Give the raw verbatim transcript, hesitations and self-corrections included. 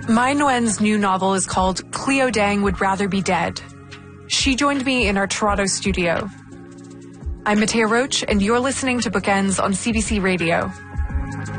Mai Nguyen's new novel is called Cleo Dang Would Rather Be Dead. She joined me in our Toronto studio. I'm Matea Roach, and you're listening to Bookends on C B C Radio.